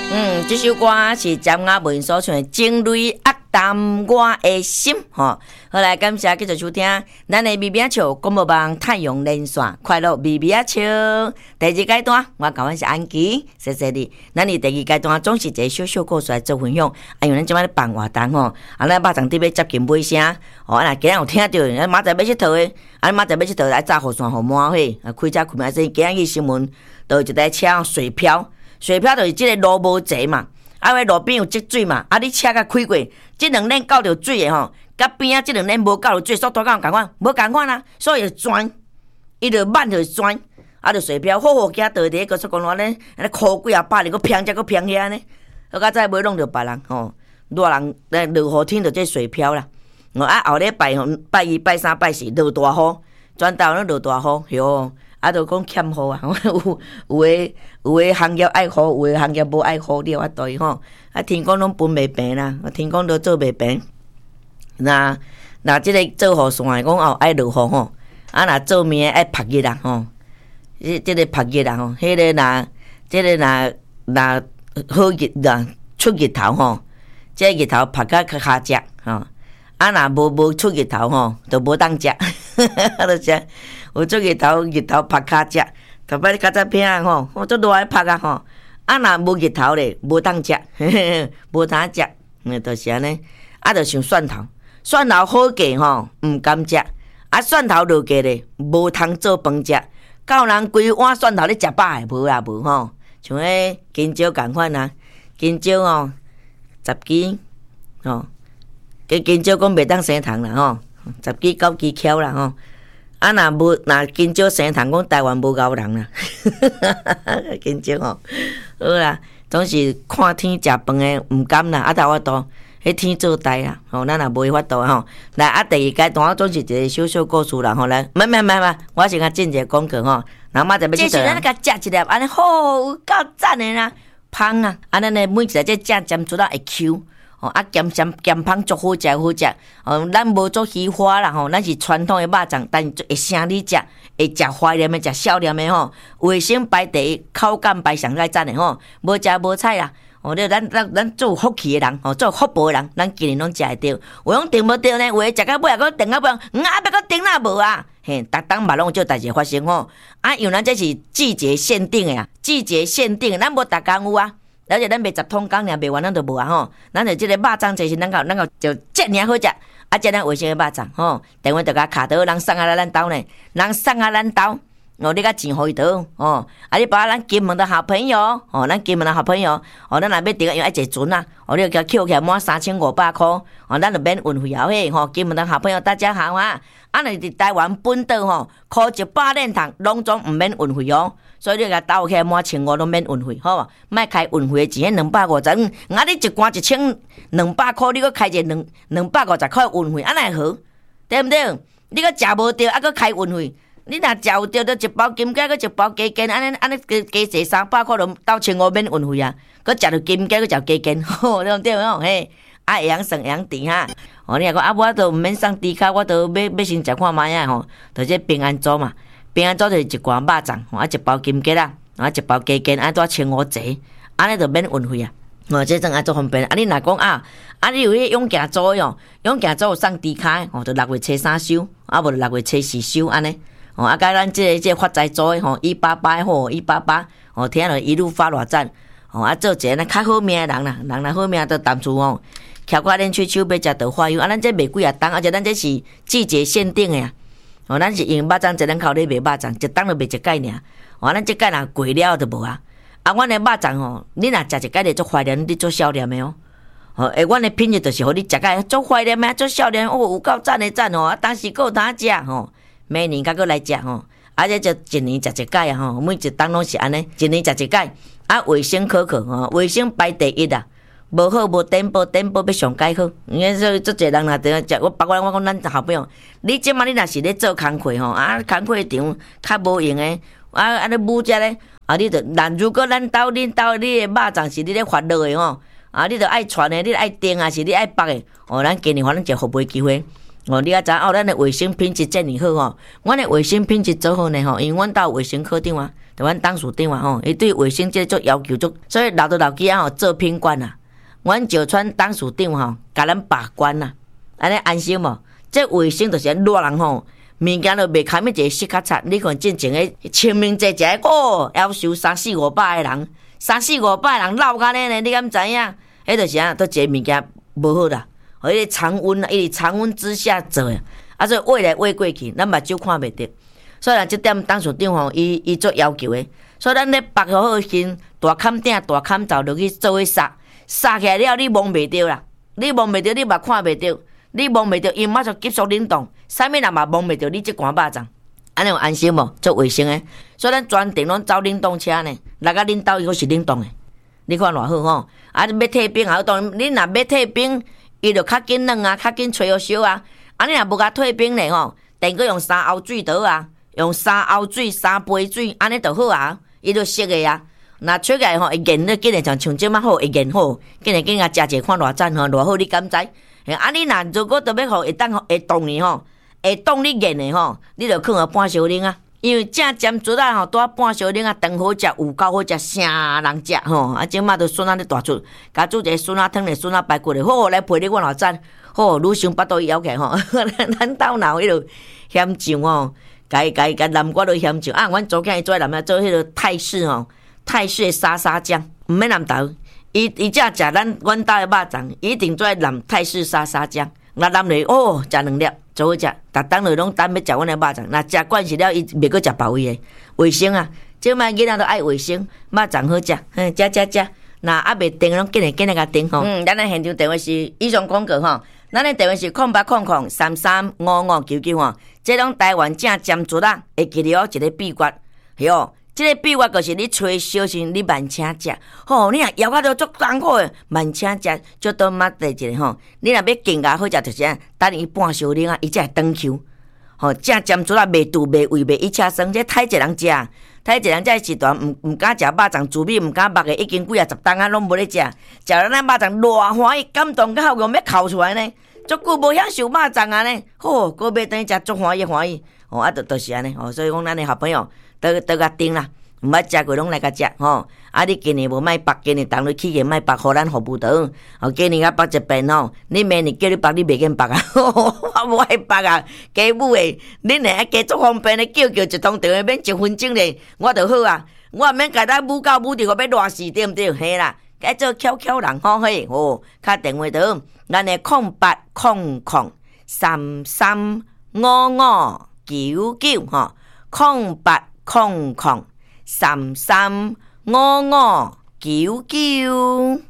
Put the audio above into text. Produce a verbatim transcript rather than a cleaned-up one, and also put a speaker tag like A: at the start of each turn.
A: 嗯，这首歌是张雅文所唱的《情泪压淡我的心》吼。好来，感谢继续收听咱的咪咪笑广播网太阳连线快乐咪咪笑第二阶段，我讲阮是安琪，谢谢你。咱的第二阶段总是一个小小故事来做分享，哎呦，咱即摆咧办活动吼，啊，咱肉粽底要接近尾声，哦，啊，今日有听到，咱明仔载要佚佗的，啊，明仔载要佚佗来炸火线互满伙，啊，开车开明仔今日新闻，就有一台车水漂。水漂就是即个路无齐嘛，啊，迄路边有积水嘛，啊，你车甲开过，即两链到着水的吼，甲边啊即两链无到着水，速度敢有共款？无共款啊，所以就钻，伊就慢就钻，啊，就水漂，好好行倒伫高速公路咧，安尼箍几啊百哩，佫偏遮佫偏遐呢，啊，到再袂弄着别人吼，热人来落雨天就即水漂啦，哦，啊，后礼拜吼，拜二、拜三、拜四落大雨，全台咧落大雨，哟。啊，就讲欠雨啊，有有诶有诶行业爱雨，有诶行业无爱雨了啊，对吼。啊，天公拢分袂平啦，天公都做袂平。那那即个做雨线诶，讲哦爱落雨吼，啊若做面爱晒日啦吼，即即个晒日啦吼，迄个若即个若若好日啦出日头吼，即个日头晒甲较下只吼。啊，若无无出日头吼，就无当食，啊，就这。有出日头，日头晒骹食，头摆较早片啊吼，我做热爱晒啊吼。啊，若无日头咧，无当食，无通食，嗯，就是安尼。啊，就像蒜头，蒜头好价吼，毋甘食。啊，蒜头落价咧，无通做饭食。够人规碗蒜头咧食饱诶，无啦无吼。像迄金蕉共款啊，金蕉哦，十支吼，个金蕉讲袂当生虫啦吼，十支九支翘啦吼。啊，若无若金蕉生虫，讲台湾无够人啦，金蕉吼，好啦，总是看天食饭诶，毋甘啦，啊，头法度，迄天做代啦，吼，咱也无法度吼。来，啊，第二阶段总是一个小小故事啦，吼，来，慢慢慢慢，我先甲进一个广告吼，然后马仔要去做。这是咱甲食一粒，安尼好，有够赞诶啦，芳啊，啊，咱诶每一个这食尖做到会 Q。哦，啊，咸咸咸芳足好食好食，哦，咱无做稀花啦吼，咱是传统诶肉粽，但是会生你食，会食怀念诶，食少年诶吼，卫生排第一，口感排上个赞诶吼，无食无菜啦。哦，你咱咱咱做福气诶人，哦，做福报诶人，咱今年拢食会着。有种订无着呢，有诶食到尾啊，搁订到尾，嗯啊，别搁订啦无啊，嘿，逐当嘛拢有这代志发生吼。啊，因为咱这是季节限定诶啊，季节限定，咱无逐工有啊。了解咱卖十桶工尔，卖完咱就无啊吼。咱就即个肉粽就是咱个咱个就遮尔好食，啊，遮咱卫生诶肉粽吼。电话就甲卡倒，人送啊来咱兜呢，人送啊咱兜，哦，你甲钱互伊倒，哦，啊，你把咱金门的好朋友，哦，咱金门的好朋友，哦，咱若要订个，因为爱坐船啊，哦，你就叫起来满三千五百箍，哦，咱就免运费啊嘿，吼，金门的好朋友大家好啊，啊，若伫台湾本岛吼，箍一百链糖，拢总毋免运费哦。所以你甲倒起来满千五拢免运费，好无？莫开运费的钱，两百五十。嗯，啊，你一罐一千两百块，你搁开一两两百五十块运费，安尼好，对毋对？你搁食无着，啊，搁开运费。你若食有着，就一包金桔，搁一包鸡筋，安尼安尼加加坐三百块，就倒千五免运费啊。搁食着金桔，搁食鸡筋，吼，对毋对？吼，嘿，啊，会晓算会晓甜哈。哦，你若讲啊，我都毋免送猪脚，我都要要先食看卖啊吼，就这平安粥嘛。平安粥就是一罐肉粽，啊一包金桔啦，啊一包鸡筋，安怎千五折，安尼就免运费啊。哦，这真安做方便。啊，你若讲啊，啊你有迄永健粥哟，永健粥有送猪脚，哦，就六月初三收，啊无就六月初四收安尼。哦，啊甲咱这个这个发财粥诶吼，一八八吼，一八八，哦，听了一路发偌赞。哦，啊做一个咱较好命诶人啦，人若好命都当初哦，徛过恁喙手要食豆花油，啊咱这卖几啊档，而且咱这是季节限定诶啊。哦，咱是用肉粽，一人口咧卖肉粽，一当就卖一盖尔。哦，咱即盖若贵了就无啊。啊，阮的肉粽吼，你若食一盖咧，足怀念你做少年的哦。哦，诶，阮的品质就是互你食盖足怀念的，做少年哦，有够赞的赞哦。啊，当时够通食吼，每年甲佫来食吼，啊，这就一年食一盖啊吼，每一当拢是安尼，一年食一盖。啊，卫生可可吼，卫生排第一啊。无好无颠簸，颠簸要上解好。因为说足侪人若伫食，我包括我讲咱好朋友，你即马你若是咧做工课吼，啊工课场较无用诶，啊啊咧母只咧，啊你着，但如果咱兜恁兜你诶肉粽是你咧发落诶吼，啊你着爱传诶，你爱订啊是你爱绑诶，哦咱今年反正就互卖机会， 哦，你也知哦，咱的卫生品质遮尔好吼，阮的卫生品质做好呢吼，因为阮到卫生科长啊，就阮董事长啊吼，伊对卫生这做要求足，所以留到留机啊吼做品管啊，阮石川董事长吼，甲咱把关啦，安尼安心无？这卫生就是热人吼，物件都袂堪一个细较差，你看进前个清明节一个哦，要收三四五百个人，三四五百个人闹安尼呢，你敢知影？迄就是啊，都一个物件无好啦。迄个常温啊，伊是常温之下做诶，啊，所以喂来喂过去，咱目睭看袂着。所以咱即点董事长吼，伊伊做要求诶。所以咱咧绑好好先，大坎顶大坎走落去做伙杀，杀起来了你摸袂着啦，你摸袂着，你嘛看袂着，你摸袂着，伊马上急速冷冻，啥物人嘛摸袂着，你即罐肉粽，安尼有安心无？做卫生诶。所以咱专程拢走冷冻车呢，来甲恁兜伊个是冷冻诶。你看偌好吼，啊，要退冰也好冻，你若要退冰。伊就较紧软啊，较紧吹好烧啊。啊，你若无甲退冰咧吼，电个用三后水倒啊，用三后水、三杯水，安尼就好啊。伊就熟个啊。若出来吼，会研咧，紧诶像像即马好会研好，紧诶紧甲食者看偌赞吼，偌好你敢知？啊，你若如果特别好会当会冻呢吼，会冻你研诶吼，你就放互半小冷啊。因为正尖珠啊吼，拄啊半小冷啊，长好食，有够好食，啥人食吼？啊，即马都笋仔咧大出，甲煮一个笋仔汤咧，笋仔排骨咧，好来陪你我偌赞，好愈想巴肚枵起吼。咱兜闹迄落咸酱吼，甲伊甲伊甲南瓜都咸酱啊，阮昨天做南啊做迄个泰式吼，泰式的沙沙酱，毋免南豆，伊伊只食咱阮兜的肉粽，一定做南泰式沙沙酱。若南咧哦，食两粒。做好食，逐当就拢等要食阮的肉粽。若食惯势了，伊袂阁食别位的卫生啊。即摆囡仔都爱卫生，肉粽好食，哼，食食食。若还袂订，拢紧来紧来甲订吼。嗯，咱的现场电话是以上广告吼，咱的电话是空八空空三三五五九九吼。这拢台湾正尖珠啊，会记了一个秘诀，哟。即个秘诀就是你吹小心，你慢请食。吼，你若枵甲着足艰苦诶，慢请食，足多抹地一个吼。你若要更加好食，就是啊，等伊半小冷啊，伊才会长球。吼，正尖珠啊，袂肚袂胃袂一车酸，这太济人食，太济人这时段毋毋敢食肉粽，自米毋敢肉诶，已经几啊十档啊，拢无咧食。食咱咱肉粽偌欢喜，感动到后用要哭出来呢。足久无享受肉粽啊呢，吼，过尾等于食足欢喜欢喜。吼，啊，就就是安尼吼，所以讲咱诶好朋友。都都甲订啦，毋捌食过拢来甲食吼。啊，你今年无卖绑，今年当日起个卖绑，互咱服务长。哦，今年甲绑一遍吼，你明年叫你绑，你袂瘾绑啊？我无爱绑啊，家母诶，恁诶加足方便诶，叫叫一通电话免一分钟咧，我就好啊。我毋免甲咱母到母伫我要热死，对毋对？嘿啦，该做巧巧人好嘿，吼，敲电话倒，咱诶空八空空三三五五九九吼，空八。空空三三五五九九。